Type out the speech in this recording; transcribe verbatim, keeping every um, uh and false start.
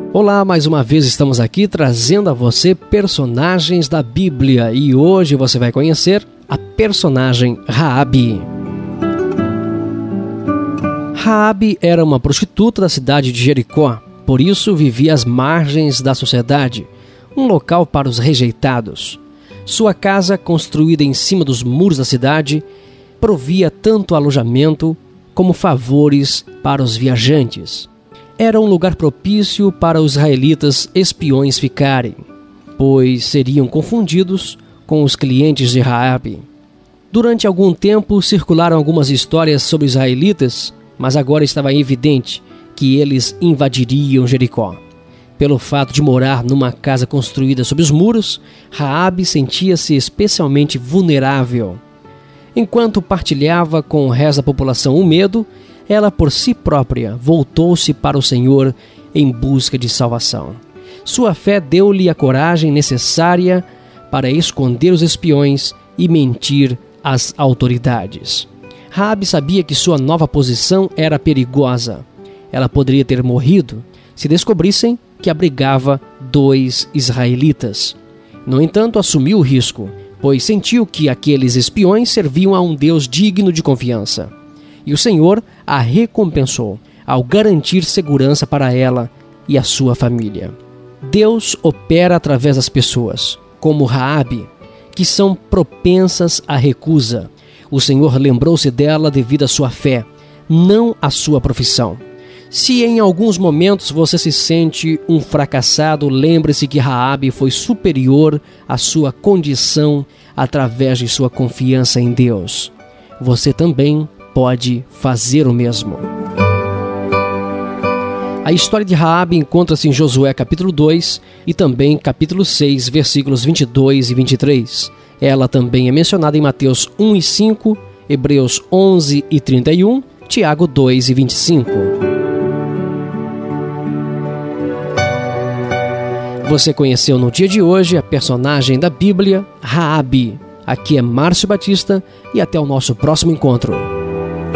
Olá, mais uma vez estamos aqui trazendo a você personagens da Bíblia e hoje você vai conhecer a personagem Raabe. Raabe era uma prostituta da cidade de Jericó, por isso vivia às margens da sociedade, um local para os rejeitados. Sua casa, construída em cima dos muros da cidade, provia tanto alojamento como favores para os viajantes. Era um lugar propício para os israelitas espiões ficarem, pois seriam confundidos com os clientes de Raabe. Durante algum tempo circularam algumas histórias sobre os israelitas, mas agora estava evidente que eles invadiriam Jericó. Pelo fato de morar numa casa construída sob os muros, Raabe sentia-se especialmente vulnerável. Enquanto partilhava com o resto da população o medo, ela por si própria voltou-se para o Senhor em busca de salvação. Sua fé deu-lhe a coragem necessária para esconder os espiões e mentir às autoridades. Raabe sabia que sua nova posição era perigosa. Ela poderia ter morrido se descobrissem que abrigava dois israelitas. No entanto, assumiu o risco, pois sentiu que aqueles espiões serviam a um Deus digno de confiança. E o Senhor a recompensou ao garantir segurança para ela e a sua família. Deus opera através das pessoas, como Raabe, que são propensas à recusa. O Senhor lembrou-se dela devido à sua fé, não à sua profissão. Se em alguns momentos você se sente um fracassado, lembre-se que Raabe foi superior à sua condição através de sua confiança em Deus. Você também pode fazer o mesmo. A história de Raabe encontra-se em Josué capítulo dois e também capítulo seis, versículos vinte e dois e vinte e três. Ela também é mencionada em Mateus um e cinco, Hebreus onze e trinta e um, Tiago dois e vinte e cinco. Você conheceu no dia de hoje a personagem da Bíblia, Raabe. Aqui é Márcio Batista e até o nosso próximo encontro.